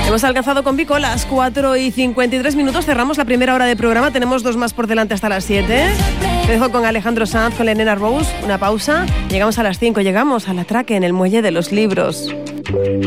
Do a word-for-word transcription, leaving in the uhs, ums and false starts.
Hemos alcanzado con Vico las cuatro y cincuenta y tres minutos. Cerramos la primera hora de programa. Tenemos dos más por delante hasta las siete. Te dejo con Alejandro Sanz, con la Nena Rose. Una pausa. Llegamos a las cinco. Llegamos al atraque en el Muelle de los Libros.